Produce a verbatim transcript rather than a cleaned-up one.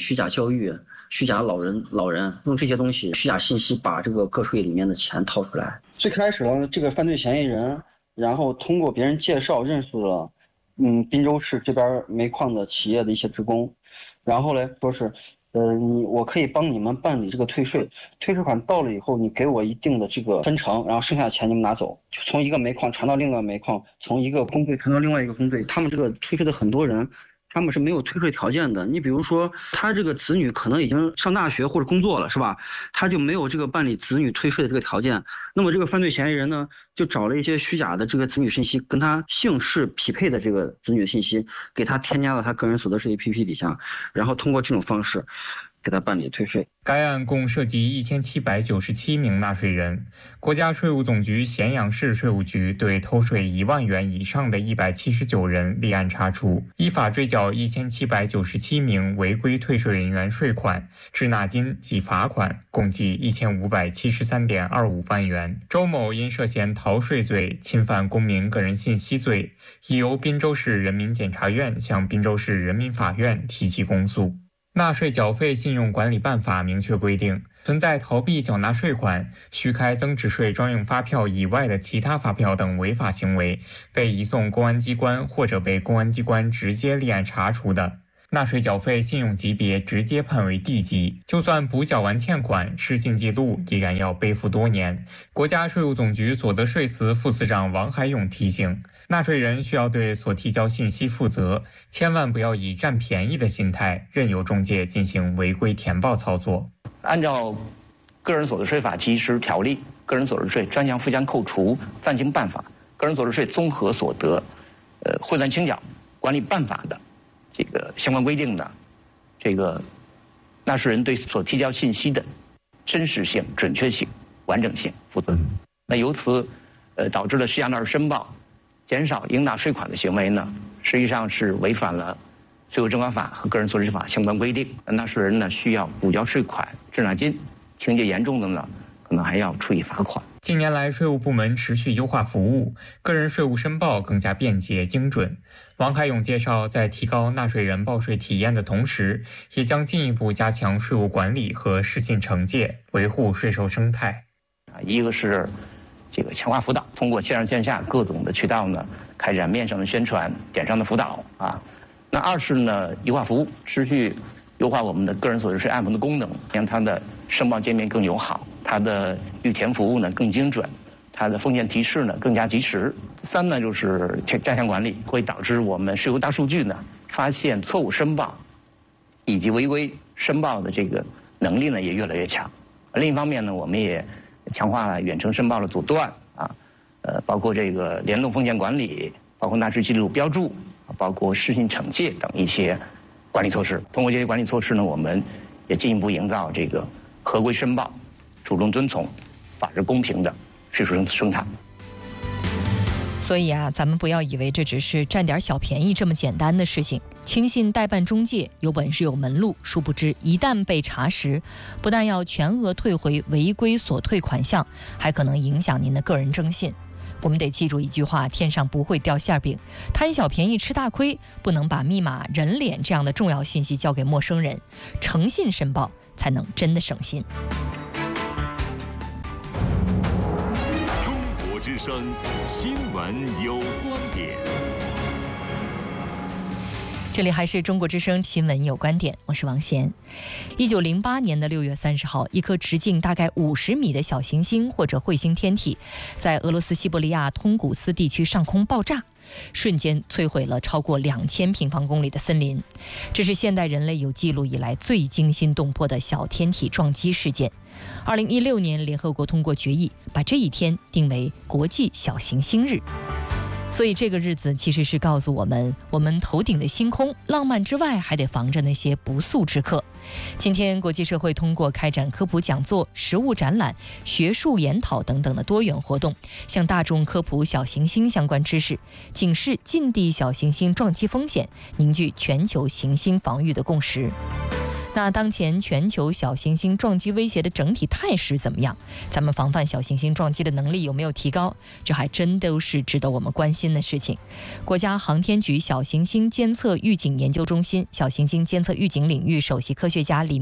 虚假教育、虚假老人、老人用这些东西、虚假信息把这个个税里面的钱掏出来。最开始呢，这个犯罪嫌疑人，然后通过别人介绍认识了，嗯，滨州市这边煤矿的企业的一些职工，然后呢说是。呃，你我可以帮你们办理这个退税，退税款到了以后，你给我一定的这个分成，然后剩下的钱你们拿走，就从一个煤矿传到另一个煤矿，从一个工队传到另外一个工队。他们这个退税的很多人，他们是没有退税条件的。你比如说，他这个子女可能已经上大学或者工作了，是吧？他就没有这个办理子女退税的这个条件。那么这个犯罪嫌疑人呢，就找了一些虚假的这个子女信息，跟他姓氏匹配的这个子女信息，给他添加到他个人所得税 A P P 底下，然后通过这种方式给他办理退税。 该案共涉及一千七百九十七名纳税人。国家税务总局咸阳市税务局对偷税一万元以上的一百七十九人立案查处，依法追缴一千七百九十七名违规退税人员税款、滞纳金及罚款，共计一千五百七十三点二五万元。周某因涉嫌逃税罪、侵犯公民个人信息罪，已由滨州市人民检察院向滨州市人民法院提起公诉。纳税缴费信用管理办法明确规定，存在逃避缴纳税款、虚开增值税专用发票以外的其他发票等违法行为，被移送公安机关或者被公安机关直接立案查处的，纳税缴费信用级别直接判为 D 级，就算补缴完欠款，失信记录依然要背负多年。国家税务总局所得税司副司长王海勇提醒，纳税人需要对所提交信息负责，千万不要以占便宜的心态任由中介进行违规填报操作。 按照个人所得税法及时条例、个人所得税专项附加扣除暂行办法、个人所得税综合所得呃汇算清缴管理办法的这个相关规定呢，这个纳税人对所提交信息的真实性、准确性、完整性负责。那由此呃导致了虚假纳税申报、减少应纳税款的行为呢，实际上是违反了税务征管法和个人所得税法相关规定。纳税人呢需要补交税款、滞纳金，情节严重的呢，可能还要处以罚款。 近年来，税务部门持续优化服务，个人税务申报更加便捷精准。王海勇介绍，在提高纳税人报税体验的同时，也将进一步加强税务管理和失信惩戒，维护税收生态。 啊，一个是这个强化辅导，通过线上线下各种的渠道呢，开展面上的宣传、点上的辅导啊。那二是呢，优化服务，持续优化我们的个人所得税按摩的功能，让它的申报界面更友好，它的预填服务呢更精准，它的风险提示呢更加及时。三呢就是加强管理，会导致我们税务大数据呢发现错误申报以及违规申报的这个能力呢也越来越强。另一方面呢，我们也强化了远程申报的阻断啊，呃，包括这个联动风险管理，包括纳税记录标注，包括失信惩戒等一些管理措施。通过这些管理措施呢，我们也进一步营造这个合规申报、主动遵从、法治公平的税收生态。 所以啊，咱们不要以为这只是占点小便宜这么简单的事情。轻信代办中介，有本事有门路，殊不知一旦被查实，不但要全额退回违规所退款项，还可能影响您的个人征信。我们得记住一句话，天上不会掉馅饼，贪小便宜吃大亏，不能把密码、人脸这样的重要信息交给陌生人，诚信申报才能真的省心。 中国之声新闻有观点， 这里还是中国之声新闻有观点，我是王贤。一九零八年的六月三十号，一颗直径大概五十米的小行星或者彗星天体，在俄罗斯西伯利亚通古斯地区上空爆炸，瞬间摧毁了超过两千平方公里的森林。这是现代人类有记录以来最惊心动魄的小天体撞击事件。二零一六年，联合国通过决议，把这一天定为国际小行星日。所以这个日子其实是告诉我们，我们头顶的星空浪漫之外，还得防着那些不速之客。今天国际社会通过开展科普讲座、实物展览、学术研讨等等的多元活动，向大众科普小行星相关知识，警示近地小行星撞击风险，凝聚全球行星防御的共识。 那当前全球小行星撞击威胁的整体态势怎么样？咱们防范小行星撞击的能力有没有提高？这还真都是值得我们关心的事情。国家航天局小行星监测预警研究中心小行星监测预警领域首席科学家李